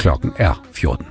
Klokken er 14.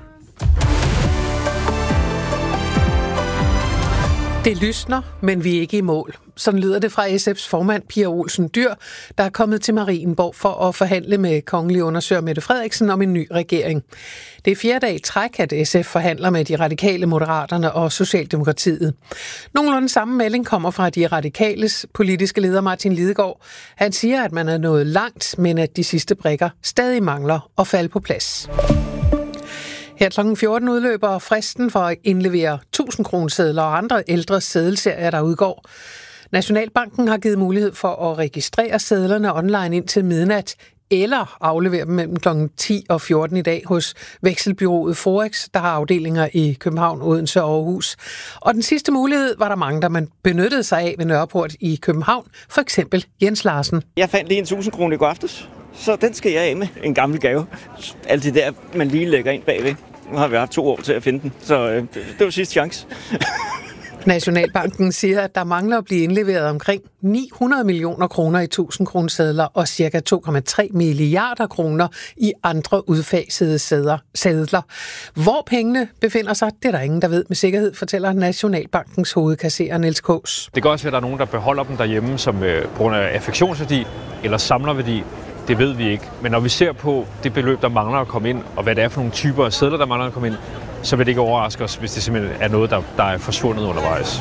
Det lysner, men vi er ikke i mål. Sådan lyder det fra SF's formand Pia Olsen Dyhr, der er kommet til Marienborg for at forhandle med kongelig undersøger Mette Frederiksen om en ny regering. Det er 4. dag i træk, at SF forhandler med de radikale, Moderaterne og Socialdemokratiet. Nogenlunde samme melding kommer fra de radikales politiske leder Martin Lidegaard. Han siger, at man er nået langt, men at de sidste brikker stadig mangler at falde på plads. Her kl. 14 udløber fristen for at indlevere 1000-kronesedler og andre ældre sedelserier, der udgår. Nationalbanken har givet mulighed for at registrere sedlerne online indtil midnat, eller aflevere dem mellem kl. 10 og 14 i dag hos vekselbureauet Forex, der har afdelinger i København, Odense og Aarhus. Og den sidste mulighed var der mange, der man benyttede sig af ved Nørreport i København, for eksempel Jens Larsen. Jeg fandt lige en 1000 kroner i går aftes, så den skal jeg af med. En gammel gave. Alt det der, man lige lægger ind bagved. Nu har vi haft 2 år til at finde den, så det var sidste chance. Nationalbanken siger, at der mangler at blive indleveret omkring 900 millioner kroner i 1000-kronesedler og ca. 2,3 milliarder kroner i andre udfasede sedler. Hvor pengene befinder sig, det er der ingen, der ved med sikkerhed, fortæller Nationalbankens hovedkasserer Niels Kaas. Det kan også være, at der er nogen, der beholder dem derhjemme som på grund af affektionsværdi eller samlerværdi. Det ved vi ikke. Men når vi ser på det beløb, der mangler at komme ind, og hvad det er for nogle typer af sedler, der mangler at komme ind, så vil det ikke overraske os, hvis det simpelthen er noget, der er forsvundet undervejs.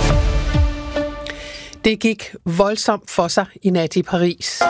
Det gik voldsomt for sig i nat i Paris.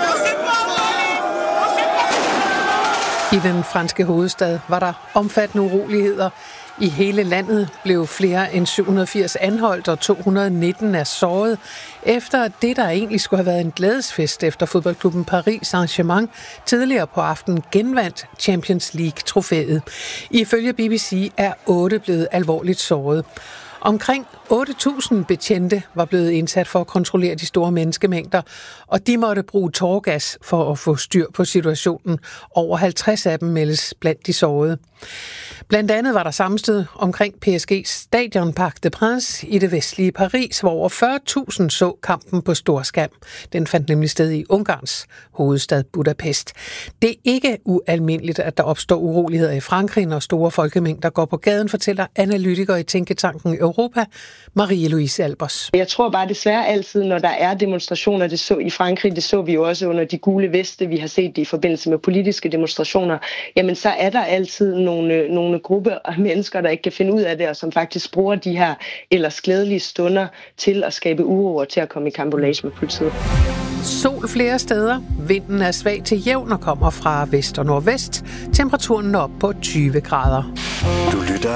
I den franske hovedstad var der omfattende uroligheder. I hele landet blev flere end 780 anholdt, og 219 er såret, efter det, der egentlig skulle have været en glædesfest efter fodboldklubben Paris Saint-Germain, tidligere på aftenen genvandt Champions League-trofæet. Ifølge BBC er 8 blevet alvorligt såret. Omkring 8.000 betjente var blevet indsat for at kontrollere de store menneskemængder, og de måtte bruge tåregas for at få styr på situationen. Over 50 af dem meldes blandt de sårede. Blandt andet var der sammenstød omkring PSG's stadion Parc des Princes i det vestlige Paris, hvor over 40.000 så kampen på storskærm. Den fandt nemlig sted i Ungarns hovedstad Budapest. Det er ikke ualmindeligt, at der opstår uroligheder i Frankrig, når store folkemængder går på gaden, fortæller analytiker i Tænketanken Europa, Marie-Louise Albers. Jeg tror bare desværre altid, når der er demonstrationer, det så i Frankrig, det så vi jo også under de gule veste, vi har set det i forbindelse med politiske demonstrationer, jamen så er der altid nogle grupper af mennesker, der ikke kan finde ud af det, og som faktisk bruger de her ellers glædelige stunder til at skabe uro og til at komme i karambolage med politiet. Sol flere steder. Vinden er svag til jævn og kommer fra vest og nordvest. Temperaturen er op på 20 grader. Du lytter